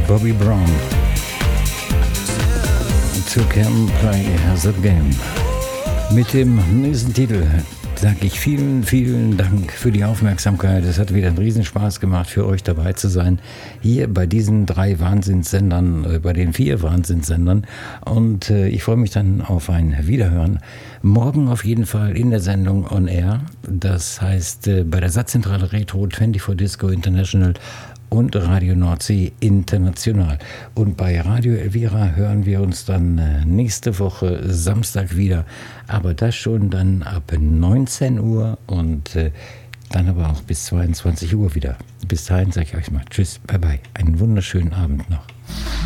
Bobby Brown. To Come Play the Game. Mit dem nächsten Titel sage ich vielen, vielen Dank für die Aufmerksamkeit. Es hat wieder einen Riesenspaß gemacht, für euch dabei zu sein. Hier bei diesen 3 Wahnsinnssendern, bei den 4 Wahnsinnssendern. Und ich freue mich dann auf ein Wiederhören. Morgen auf jeden Fall in der Sendung On Air. Das heißt bei der Satzzentrale Retro 24 Disco International und Radio Nordsee International. Und bei Radio Elvira hören wir uns dann nächste Woche Samstag wieder. Aber das schon dann ab 19 Uhr und dann aber auch bis 22 Uhr wieder. Bis dahin sage ich euch mal Tschüss, bye bye. Einen wunderschönen Abend noch.